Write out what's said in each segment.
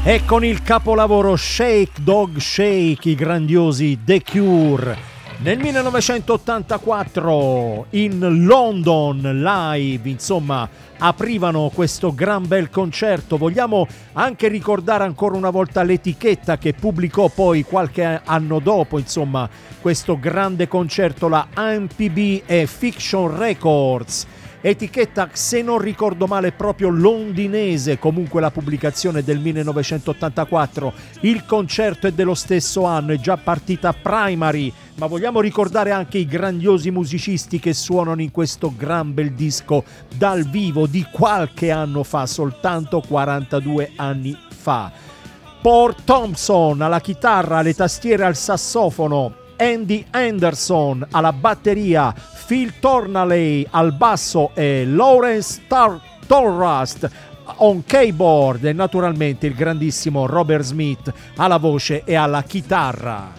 E con il capolavoro Shake Dog Shake, i grandiosi The Cure. Nel 1984 in London live, insomma, aprivano questo gran bel concerto. Vogliamo anche ricordare ancora una volta l'etichetta che pubblicò poi qualche anno dopo, insomma, questo grande concerto, la MPB e Fiction Records. Etichetta, se non ricordo male, proprio londinese, comunque la pubblicazione del 1984, il concerto è dello stesso anno, è già partita Primary, ma vogliamo ricordare anche i grandiosi musicisti che suonano in questo gran bel disco dal vivo di qualche anno fa, soltanto 42 anni fa. Paul Thompson alla chitarra, alle tastiere, al sassofono, Andy Anderson alla batteria, Phil Tornaley al basso e Lawrence Torrast on keyboard e naturalmente il grandissimo Robert Smith alla voce e alla chitarra.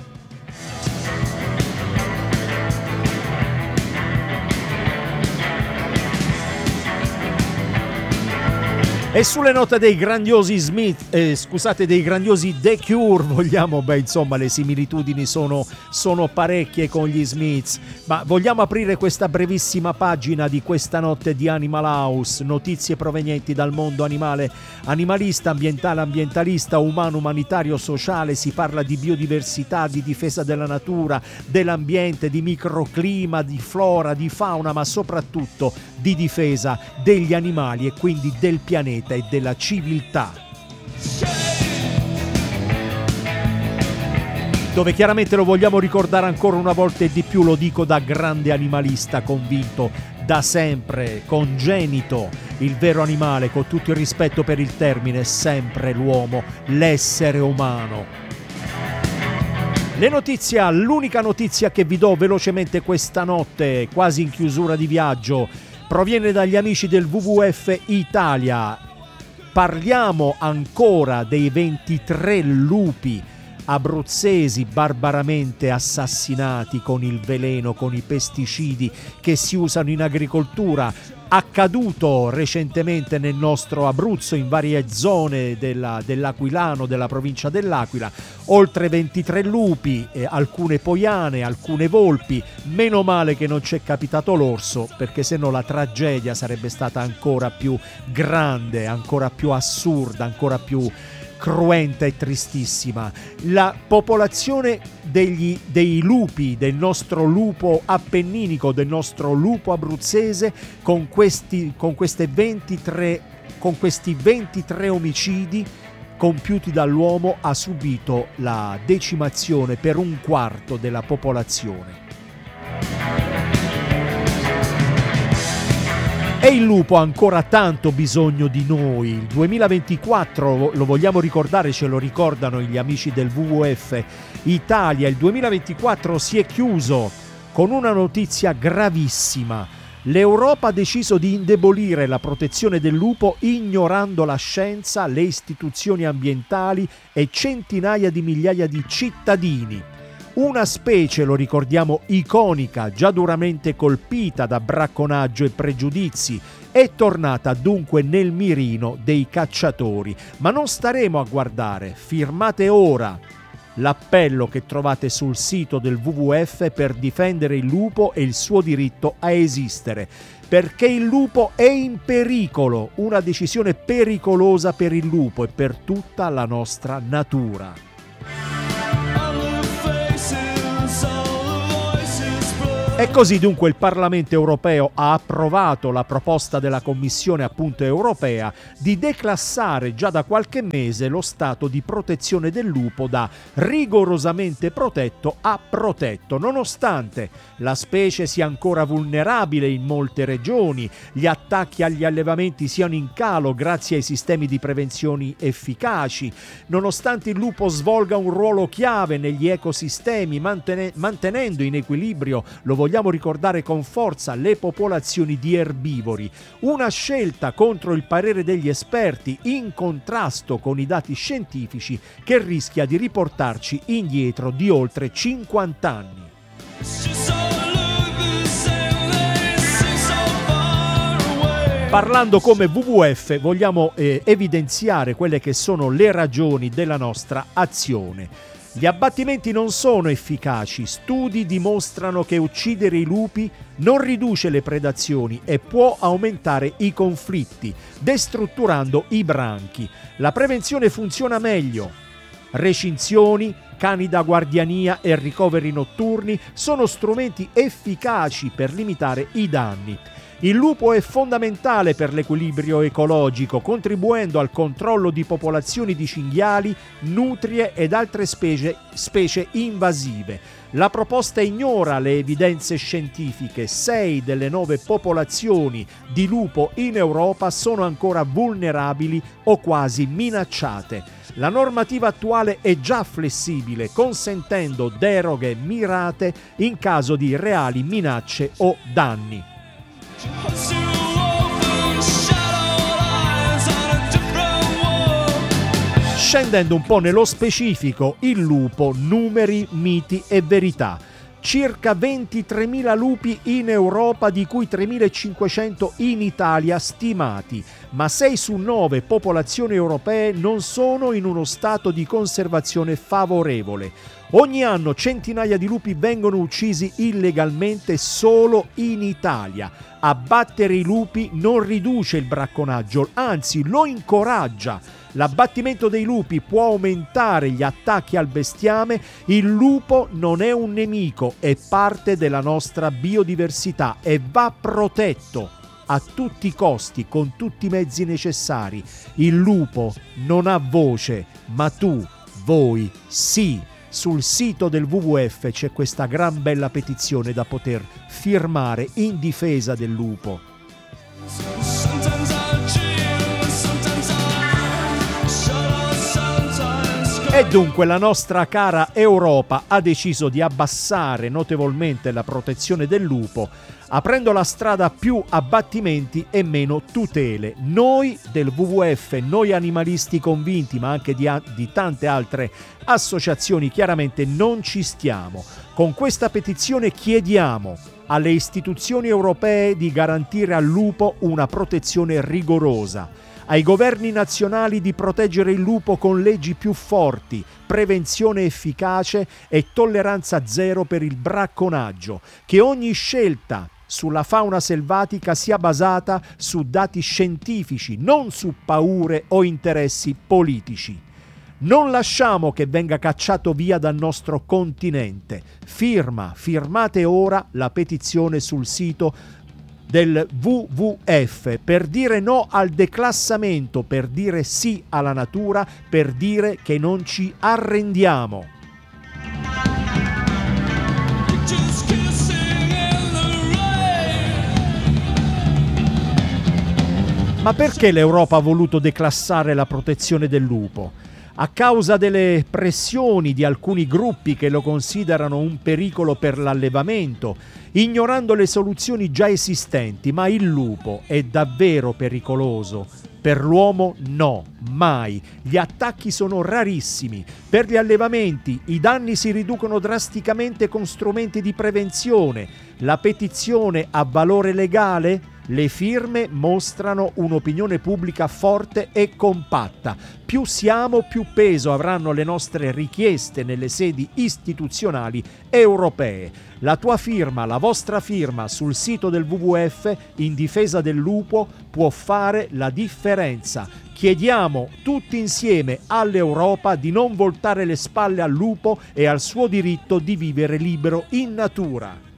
E sulle note dei grandiosi dei grandiosi The Cure, insomma, le similitudini sono parecchie con gli Smiths, ma vogliamo aprire questa brevissima pagina di questa notte di Animal House, notizie provenienti dal mondo animalista, ambientalista, umano, umanitario, sociale. Si parla di biodiversità, di difesa della natura, dell'ambiente, di microclima, di flora, di fauna, ma soprattutto di difesa degli animali e quindi del pianeta e della civiltà, dove chiaramente lo vogliamo ricordare ancora una volta e di più, lo dico da grande animalista convinto, da sempre, congenito. Il vero animale, con tutto il rispetto per il termine, è sempre l'uomo, l'essere umano. Le notizie, l'unica notizia che vi do velocemente questa notte, quasi in chiusura di viaggio, proviene dagli amici del WWF Italia. Parliamo ancora dei 23 lupi abruzzesi barbaramente assassinati con il veleno, con i pesticidi che si usano in agricoltura. Accaduto recentemente nel nostro Abruzzo, in varie zone dell'Aquilano, della provincia dell'Aquila. Oltre 23 lupi, alcune poiane, alcune volpi. Meno male che non c'è capitato l'orso, perché sennò la tragedia sarebbe stata ancora più grande, ancora più assurda, ancora più cruenta e tristissima. La popolazione dei lupi, del nostro lupo appenninico, del nostro lupo abruzzese, con questi 23 omicidi compiuti dall'uomo, ha subito la decimazione per un quarto della popolazione. E il lupo ha ancora tanto bisogno di noi. Il 2024, lo vogliamo ricordare, ce lo ricordano gli amici del WWF Italia, il 2024 si è chiuso con una notizia gravissima. L'Europa ha deciso di indebolire la protezione del lupo ignorando la scienza, le istituzioni ambientali e centinaia di migliaia di cittadini. Una specie, lo ricordiamo, iconica, già duramente colpita da bracconaggio e pregiudizi, è tornata dunque nel mirino dei cacciatori. Ma non staremo a guardare, firmate ora l'appello che trovate sul sito del WWF per difendere il lupo e il suo diritto a esistere, perché il lupo è in pericolo, una decisione pericolosa per il lupo e per tutta la nostra natura. E così dunque il Parlamento europeo ha approvato la proposta della Commissione appunto europea di declassare già da qualche mese lo stato di protezione del lupo da rigorosamente protetto a protetto, nonostante la specie sia ancora vulnerabile in molte regioni, gli attacchi agli allevamenti siano in calo grazie ai sistemi di prevenzione efficaci, nonostante il lupo svolga un ruolo chiave negli ecosistemi mantenendo in equilibrio, lo vogliamo ricordare con forza, le popolazioni di erbivori. Una scelta contro il parere degli esperti, in contrasto con i dati scientifici, che rischia di riportarci indietro di oltre 50 anni. Parlando come WWF vogliamo evidenziare quelle che sono le ragioni della nostra azione. Gli abbattimenti non sono efficaci, studi dimostrano che uccidere i lupi non riduce le predazioni e può aumentare i conflitti, destrutturando i branchi. La prevenzione funziona meglio. Recinzioni, cani da guardiania e ricoveri notturni sono strumenti efficaci per limitare i danni. Il lupo è fondamentale per l'equilibrio ecologico, contribuendo al controllo di popolazioni di cinghiali, nutrie ed altre specie invasive. La proposta ignora le evidenze scientifiche. 6 delle 9 popolazioni di lupo in Europa sono ancora vulnerabili o quasi minacciate. La normativa attuale è già flessibile, consentendo deroghe mirate in caso di reali minacce o danni. Scendendo un po' nello specifico, il lupo, numeri, miti e verità. Circa 23.000 lupi in Europa, di cui 3.500 in Italia stimati, ma 6 su 9 popolazioni europee non sono in uno stato di conservazione favorevole. Ogni anno centinaia di lupi vengono uccisi illegalmente solo in Italia. Abbattere i lupi non riduce il bracconaggio, anzi lo incoraggia. L'abbattimento dei lupi può aumentare gli attacchi al bestiame. Il lupo non è un nemico, è parte della nostra biodiversità e va protetto a tutti i costi, con tutti i mezzi necessari. Il lupo non ha voce, ma tu, voi, sì. Sul sito del WWF c'è questa gran bella petizione da poter firmare in difesa del lupo. E dunque la nostra cara Europa ha deciso di abbassare notevolmente la protezione del lupo, aprendo la strada a più abbattimenti e meno tutele. Noi del WWF, noi animalisti convinti, ma anche di tante altre associazioni, chiaramente non ci stiamo. Con questa petizione chiediamo alle istituzioni europee di garantire al lupo una protezione rigorosa, ai governi nazionali di proteggere il lupo con leggi più forti, prevenzione efficace e tolleranza zero per il bracconaggio, che ogni scelta sulla fauna selvatica sia basata su dati scientifici, non su paure o interessi politici. Non lasciamo che venga cacciato via dal nostro continente. Firmate ora la petizione sul sito del WWF per dire no al declassamento, per dire sì alla natura, per dire che non ci arrendiamo. Ma perché l'Europa ha voluto declassare la protezione del lupo? A causa delle pressioni di alcuni gruppi che lo considerano un pericolo per l'allevamento, ignorando le soluzioni già esistenti. Ma il lupo è davvero pericoloso? Per l'uomo no, mai. Gli attacchi sono rarissimi. Per gli allevamenti i danni si riducono drasticamente con strumenti di prevenzione. La petizione ha valore legale? Le firme mostrano un'opinione pubblica forte e compatta. Più siamo, più peso avranno le nostre richieste nelle sedi istituzionali europee. La tua firma, la vostra firma sul sito del WWF in difesa del lupo può fare la differenza. Chiediamo tutti insieme all'Europa di non voltare le spalle al lupo e al suo diritto di vivere libero in natura.